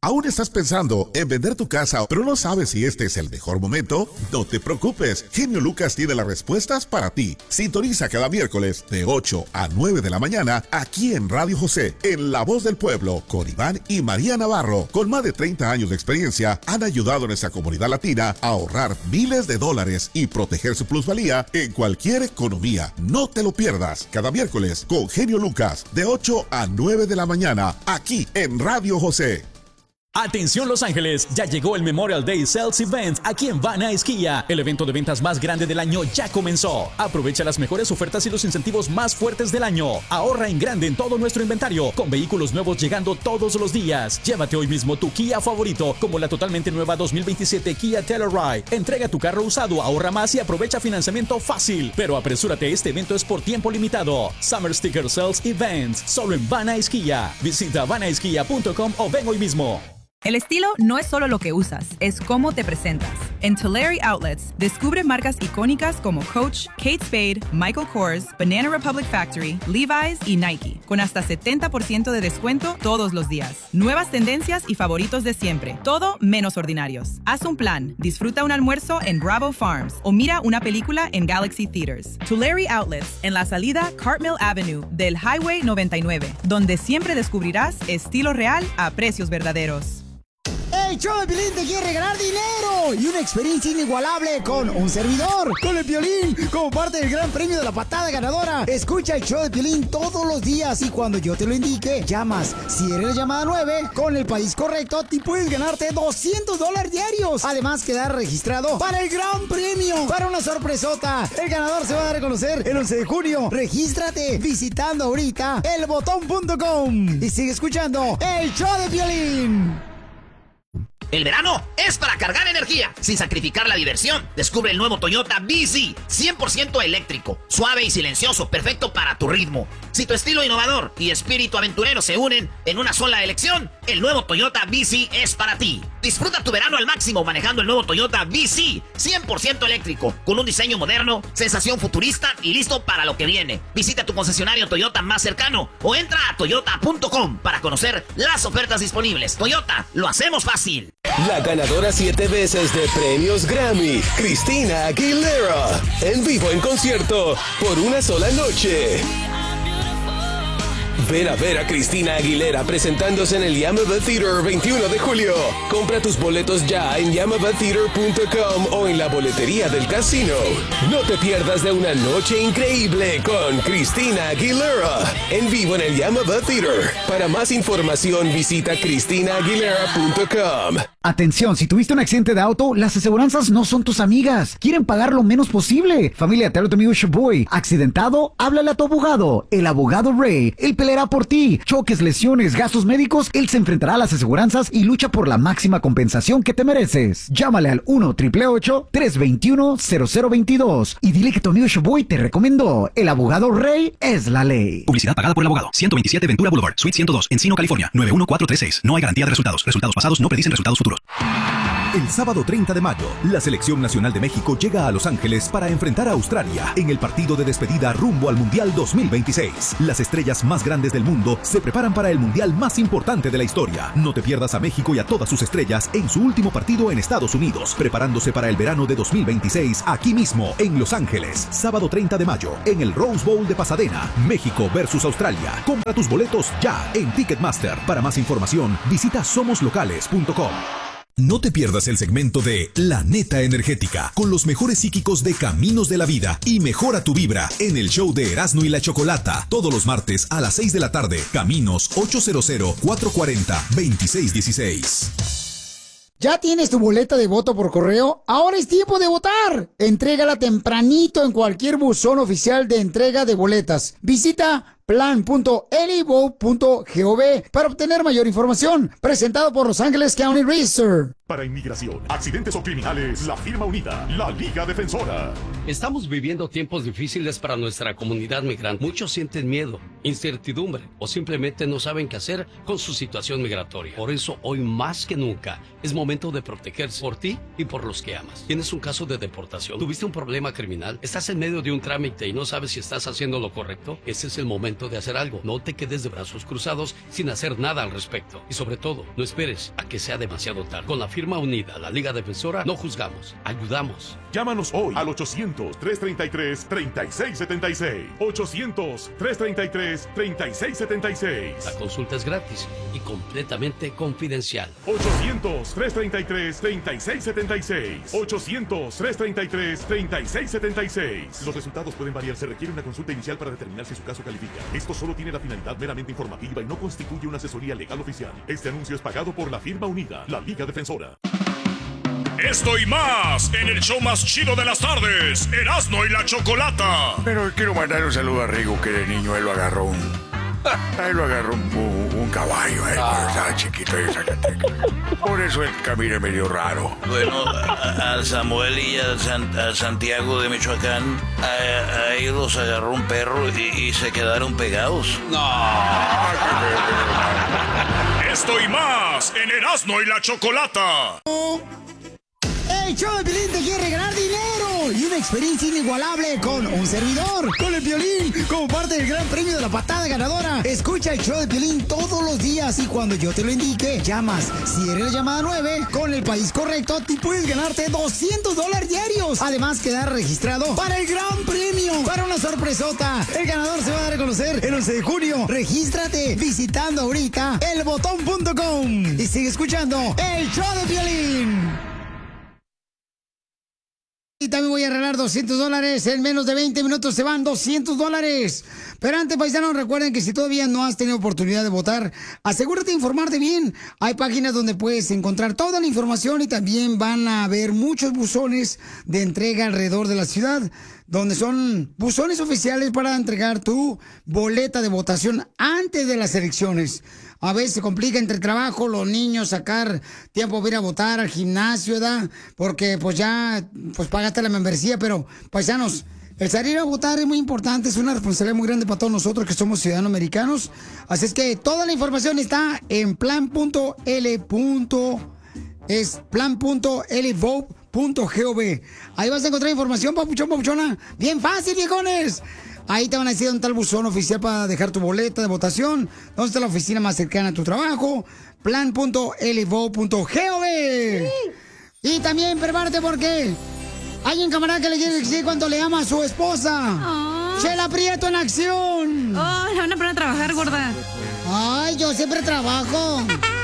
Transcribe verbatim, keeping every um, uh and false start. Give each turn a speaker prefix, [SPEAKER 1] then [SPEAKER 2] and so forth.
[SPEAKER 1] ¿Aún estás pensando en vender tu casa, pero no sabes si este es el mejor momento? No te preocupes, Genio Lucas tiene las respuestas para ti. Sintoniza cada miércoles de ocho a nueve de la mañana aquí en Radio José, en La Voz del Pueblo, con Iván y María Navarro. Con más de treinta años de experiencia, han ayudado a nuestra comunidad latina a ahorrar miles de dólares y proteger su plusvalía en cualquier economía. No te lo pierdas, cada miércoles con Genio Lucas, de ocho a nueve de la mañana, aquí en Radio José.
[SPEAKER 2] Atención Los Ángeles, ya llegó el Memorial Day Sales Event aquí en Van Nuys Kia. El evento de ventas más grande del año ya comenzó. Aprovecha las mejores ofertas y los incentivos más fuertes del año. Ahorra en grande en todo nuestro inventario, con vehículos nuevos llegando todos los días. Llévate hoy mismo tu Kia favorito, como la totalmente nueva dos mil veintisiete Kia Telluride. Entrega tu carro usado, ahorra más y aprovecha financiamiento fácil. Pero apresúrate, este evento es por tiempo limitado. Summer Sticker Sales Events, solo en Van Nuys Kia. Visita van nuys kia punto com o ven hoy mismo.
[SPEAKER 3] El estilo no es solo lo que usas, es cómo te presentas. En Tulare Outlets, descubre marcas icónicas como Coach, Kate Spade, Michael Kors, Banana Republic Factory, Levi's y Nike, con hasta setenta por ciento de descuento todos los días. Nuevas tendencias y favoritos de siempre, todo menos ordinarios. Haz un plan, disfruta un almuerzo en Bravo Farms o mira una película en Galaxy Theaters. Tulare Outlets, en la salida Cartmill Avenue del Highway noventa y nueve, donde siempre descubrirás estilo real a precios verdaderos.
[SPEAKER 4] El show de Piolín te quiere regalar dinero y una experiencia inigualable con un servidor, con el Piolín, como parte del gran premio de la patada ganadora. Escucha el show de Piolín todos los días y cuando yo te lo indique, llamas. Si eres la llamada nueve, con el país correcto, te puedes ganarte doscientos dólares diarios. Además, quedar registrado para el gran premio, para una sorpresota. El ganador se va a dar a conocer el once de junio. Regístrate visitando ahorita el botón punto com y sigue escuchando el show de Piolín.
[SPEAKER 5] El verano es para cargar energía, sin sacrificar la diversión. Descubre el nuevo Toyota B Z, cien por ciento eléctrico, suave y silencioso, perfecto para tu ritmo. Si tu estilo innovador y espíritu aventurero se unen en una sola elección, el nuevo Toyota B Z es para ti. Disfruta tu verano al máximo manejando el nuevo Toyota B Z, cien por ciento eléctrico, con un diseño moderno, sensación futurista y listo para lo que viene. Visita tu concesionario Toyota más cercano o entra a toyota punto com para conocer las ofertas disponibles. Toyota, lo hacemos fácil.
[SPEAKER 6] La ganadora siete veces de premios Grammy, Christina Aguilera, en vivo en concierto por una sola noche. Ven a ver a Christina Aguilera presentándose en el Yamava Theater veintiuno de julio. Compra tus boletos ya en yamava theater punto com o en la boletería del casino. No te pierdas de una noche increíble con Christina Aguilera en vivo en el Yamava Theater. Para más información visita christina aguilera punto com.
[SPEAKER 7] Atención, si tuviste un accidente de auto, las aseguranzas no son tus amigas. Quieren pagar lo menos posible. Familia, te habla tu amigo Shaboy. ¿Accidentado? Háblale a tu abogado. El abogado Ray. Él peleará por ti. Choques, lesiones, gastos médicos. Él se enfrentará a las aseguranzas y lucha por la máxima compensación que te mereces. Llámale al uno, ocho ocho ocho, tres dos uno, cero cero dos dos y dile que tu amigo Shaboy te recomendó. El abogado Ray es la ley.
[SPEAKER 8] Publicidad pagada por el abogado. ciento veintisiete Ventura Boulevard, Suite ciento dos, Encino, California, nueve uno cuatro tres seis. No hay garantía de resultados. Resultados pasados no predicen resultados futuros.
[SPEAKER 9] El sábado treinta de mayo, la Selección Nacional de México llega a Los Ángeles para enfrentar a Australia en el partido de despedida rumbo al Mundial dos mil veintiséis. Las estrellas más grandes del mundo se preparan para el Mundial más importante de la historia. No te pierdas a México y a todas sus estrellas en su último partido en Estados Unidos, preparándose para el verano de dos mil veintiséis aquí mismo en Los Ángeles. Sábado treinta de mayo, en el Rose Bowl de Pasadena, México versus Australia. Compra tus boletos ya en Ticketmaster. Para más información, visita somos locales punto com.
[SPEAKER 10] No te pierdas el segmento de La Neta Energética con los mejores psíquicos de Caminos de la Vida y Mejora tu Vibra en el show de Erasmo y la Chocolata todos los martes a las seis de la tarde. Caminos ocho cero cero, cuatro cuatro cero, dos seis uno seis.
[SPEAKER 4] ¿Ya tienes tu boleta de voto por correo? Ahora es tiempo de votar. Entrégala tempranito en cualquier buzón oficial de entrega de boletas. Visita plan punto elivo punto gov para obtener mayor información. Presentado por Los Ángeles County Register.
[SPEAKER 11] Para inmigración, accidentes o criminales, la firma unida, la Liga Defensora.
[SPEAKER 12] Estamos viviendo tiempos difíciles para nuestra comunidad migrante. Muchos sienten miedo, incertidumbre o simplemente no saben qué hacer con su situación migratoria. Por eso, hoy más que nunca, es momento de protegerse por ti y por los que amas. ¿Tienes un caso de deportación? ¿Tuviste un problema criminal? ¿Estás en medio de un trámite y no sabes si estás haciendo lo correcto? Este es el momento momento de hacer algo. No te quedes de brazos cruzados sin hacer nada al respecto. Y sobre todo, no esperes a que sea demasiado tarde. Con la firma unida, la Liga Defensora, no juzgamos, ayudamos.
[SPEAKER 11] Llámanos hoy al ochocientos, trescientos treinta y tres, treinta y seis setenta y seis. ochocientos, trescientos treinta y tres, treinta y seis setenta y seis.
[SPEAKER 12] La consulta es gratis y completamente confidencial.
[SPEAKER 11] ochocientos, trescientos treinta y tres, treinta y seis setenta y seis. ochocientos, trescientos treinta y tres, treinta y seis setenta y seis. Los resultados pueden variar. Se requiere una consulta inicial para determinar si su caso califica. Esto solo tiene la finalidad meramente informativa y no constituye una asesoría legal oficial. Este anuncio es pagado por la firma unida, la Liga Defensora.
[SPEAKER 13] Esto y más en el show más chido de las tardes, Erasmo y la Chocolata.
[SPEAKER 14] Pero quiero mandar un saludo a Rigo, que de niño él lo agarró un... Él lo agarró un, un, un caballo, eh, cuando estaba chiquito ahí en Zacatecas. Por eso el camino medio raro.
[SPEAKER 15] Bueno, a, a Samuel y a, San, a Santiago de Michoacán, a, a ellos los agarró un perro y, y se quedaron pegados.
[SPEAKER 13] No. Esto y más en Erasmo y la Chocolata.
[SPEAKER 4] El show de Piolín te quiere regalar dinero y una experiencia inigualable con un servidor, con el Piolín, como parte del gran premio de la patada ganadora. Escucha el show de Piolín todos los días y cuando yo te lo indique, llamas. Si eres la llamada nueve, con el país correcto, te puedes ganarte doscientos dólares diarios. Además, quedar registrado para el gran premio, para una sorpresota. El ganador se va a dar a conocer el once de junio. Regístrate visitando ahorita el botón punto com y sigue escuchando el show de Piolín. Y también voy a regalar doscientos dólares. En menos de veinte minutos se van doscientos dólares. Pero antes, paisanos, recuerden que si todavía no has tenido oportunidad de votar, asegúrate de informarte bien. Hay páginas donde puedes encontrar toda la información y también van a haber muchos buzones de entrega alrededor de la ciudad, donde son buzones oficiales para entregar tu boleta de votación antes de las elecciones. A veces se complica entre el trabajo, los niños, sacar tiempo para ir a votar al gimnasio, ¿verdad? Porque pues ya, pues pagaste la membresía, pero paisanos, el salir a votar es muy importante, es una responsabilidad muy grande para todos nosotros que somos ciudadanos americanos. Así es que toda la información está en plan punto l. Es plan punto l vote punto gov. Ahí vas a encontrar información, papuchón, papuchona. Bien fácil, viejones. Ahí te van a decir dónde está el buzón oficial para dejar tu boleta de votación, dónde está la oficina más cercana a tu trabajo, plan punto l vote punto gov. Y también prepárate porque hay un camarada que le quiere decir cuánto le ama a su esposa. Oh. Chela Prieto en acción.
[SPEAKER 16] Oh, la van a poner a trabajar, gorda.
[SPEAKER 4] Ay, yo siempre trabajo.